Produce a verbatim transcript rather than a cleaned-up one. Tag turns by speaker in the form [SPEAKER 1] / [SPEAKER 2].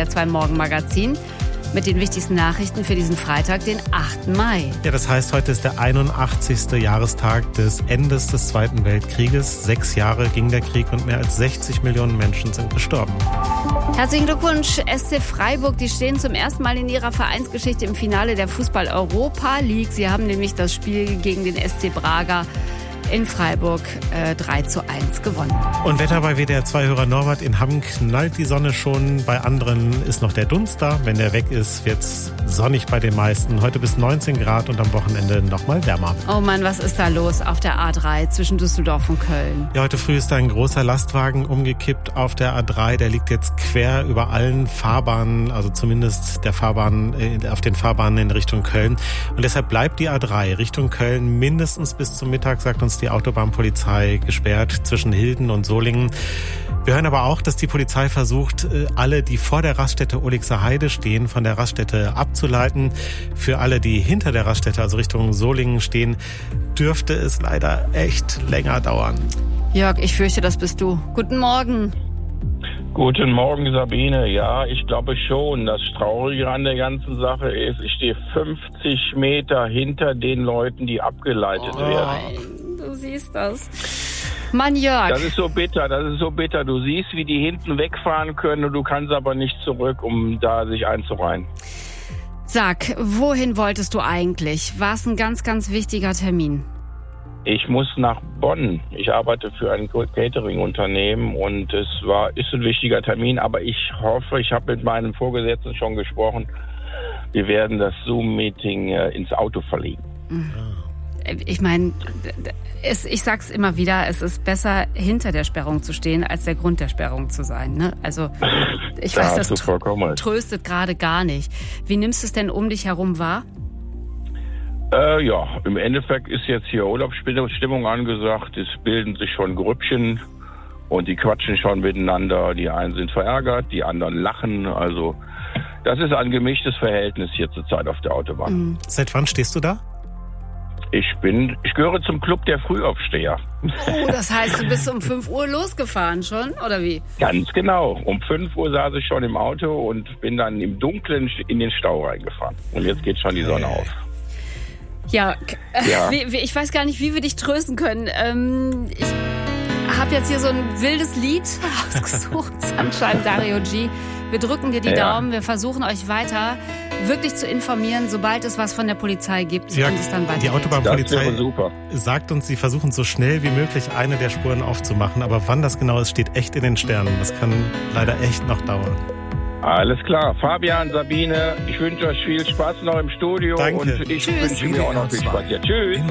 [SPEAKER 1] W R zwei Morgenmagazin mit den wichtigsten Nachrichten für diesen Freitag, den achten Mai.
[SPEAKER 2] Ja, das heißt, heute ist der einundachtzigste Jahrestag des Endes des Zweiten Weltkrieges. Sechs Jahre ging der Krieg und mehr als sechzig Millionen Menschen sind gestorben.
[SPEAKER 1] Herzlichen Glückwunsch, S C Freiburg. Die stehen zum ersten Mal in ihrer Vereinsgeschichte im Finale der Fußball-Europa League. Sie haben nämlich das Spiel gegen den S C Braga in Freiburg äh, drei zu eins gewonnen.
[SPEAKER 2] Und Wetter bei W D R zwei-Hörer Norbert: in Hamm knallt die Sonne schon, bei anderen ist noch der Dunst da. Wenn der weg ist, wird's sonnig bei den meisten. Heute bis neunzehn Grad und am Wochenende noch mal wärmer.
[SPEAKER 1] Oh Mann, was ist da los auf der A drei zwischen Düsseldorf und Köln?
[SPEAKER 2] Ja, heute früh ist da ein großer Lastwagen umgekippt auf der A drei. Der liegt jetzt quer über allen Fahrbahnen, also zumindest der Fahrbahn, äh, auf den Fahrbahnen in Richtung Köln. Und deshalb bleibt die A drei Richtung Köln mindestens bis zum Mittag, sagt uns die Autobahnpolizei, gesperrt zwischen Hilden und Solingen. Wir hören aber auch, dass die Polizei versucht, alle, die vor der Raststätte Ulixer Heide stehen, von der Raststätte abzuleiten. Für alle, die hinter der Raststätte, also Richtung Solingen stehen, dürfte es leider echt länger dauern.
[SPEAKER 1] Jörg, ich fürchte, das bist du. Guten Morgen.
[SPEAKER 3] Guten Morgen, Sabine. Ja, ich glaube schon. Das Traurige an der ganzen Sache ist, ich stehe fünfzig Meter hinter den Leuten, die abgeleitet
[SPEAKER 1] oh,
[SPEAKER 3] werden.
[SPEAKER 1] Du siehst das. Mann, Jörg.
[SPEAKER 3] Das ist so bitter, das ist so bitter. Du siehst, wie die hinten wegfahren können und du kannst aber nicht zurück, um da sich einzureihen.
[SPEAKER 1] Sag, wohin wolltest du eigentlich? War es ein ganz, ganz wichtiger Termin?
[SPEAKER 3] Ich muss nach Bonn. Ich arbeite für ein Catering-Unternehmen und es war, ist ein wichtiger Termin, aber ich hoffe, ich habe mit meinem Vorgesetzten schon gesprochen, wir werden das Zoom-Meeting äh, ins Auto verlegen.
[SPEAKER 1] Ich meine, ich sag's immer wieder, es ist besser, hinter der Sperrung zu stehen, als der Grund der Sperrung zu sein. Ne? Also ich
[SPEAKER 3] da
[SPEAKER 1] weiß, das
[SPEAKER 3] tr-
[SPEAKER 1] tröstet gerade gar nicht. Wie nimmst du es denn um dich herum wahr?
[SPEAKER 3] Äh, ja, im Endeffekt ist jetzt hier Urlaubsstimmung angesagt. Es bilden sich schon Grüppchen und die quatschen schon miteinander. Die einen sind verärgert, die anderen lachen. Also das ist ein gemischtes Verhältnis hier zurzeit auf der Autobahn.
[SPEAKER 2] Mhm. Seit wann stehst du da?
[SPEAKER 3] Ich bin, ich gehöre zum Club der Frühaufsteher.
[SPEAKER 1] Oh, das heißt, du bist um fünf Uhr losgefahren schon, oder wie?
[SPEAKER 3] Ganz genau. Um fünf Uhr saß ich schon im Auto und bin dann im Dunkeln in den Stau reingefahren. Und jetzt geht schon die Sonne auf.
[SPEAKER 1] Ja,
[SPEAKER 3] ja.
[SPEAKER 1] Wie, wie, ich weiß gar nicht, wie wir dich trösten können. Ähm, ich habe jetzt hier so ein wildes Lied ausgesucht, Sunshine Dario G. Wir drücken dir die ja. Daumen, wir versuchen euch weiter wirklich zu informieren, sobald es was von der Polizei gibt
[SPEAKER 2] ja,
[SPEAKER 1] und es dann weitergeht.
[SPEAKER 2] Die Autobahnpolizei sagt uns, sie versuchen so schnell wie möglich eine der Spuren aufzumachen, aber wann das genau ist, steht echt in den Sternen. Das kann leider echt noch dauern.
[SPEAKER 3] Alles klar. Fabian, Sabine, ich wünsche euch viel Spaß noch im Studio.
[SPEAKER 2] Danke.
[SPEAKER 3] Und ich
[SPEAKER 1] Tschüss.
[SPEAKER 3] wünsche mir auch noch viel Spaß. Ja, tschüss.